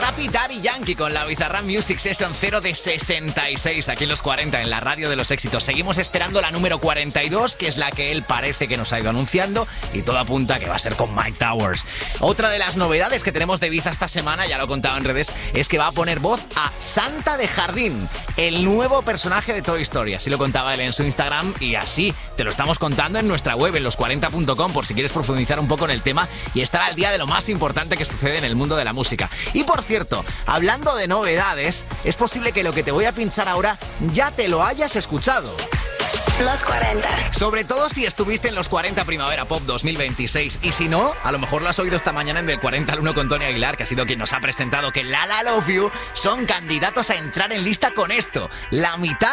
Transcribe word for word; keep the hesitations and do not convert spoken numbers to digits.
Bizarrap y Daddy Yankee con la Bizarrap Music Session cero de sesenta y seis aquí en los cuarenta, en la radio de los éxitos. Seguimos esperando la número cuarenta y dos, que es la que él parece que nos ha ido anunciando, y todo apunta a que va a ser con Mike Towers. Otra de las novedades que tenemos de Ibiza esta semana, ya lo he contado en redes, es que va a poner voz a Santa de Jardín, el nuevo personaje de Toy Story. Así lo contaba él en su Instagram y así te lo estamos contando en nuestra web, en los cuarenta punto com, por si quieres profundizar un poco en el tema y estar al día de lo más importante que sucede en el mundo de la música. Y por cierto, hablando de novedades, es posible que lo que te voy a pinchar ahora ya te lo hayas escuchado. Los cuarenta. Sobre todo si estuviste en los cuarenta Primavera Pop dos mil veintiséis. Y si no, a lo mejor lo has oído esta mañana en el cuarenta al uno con Tony Aguilar, que ha sido quien nos ha presentado que La La Love You son candidatos a entrar en lista con esto. La mitad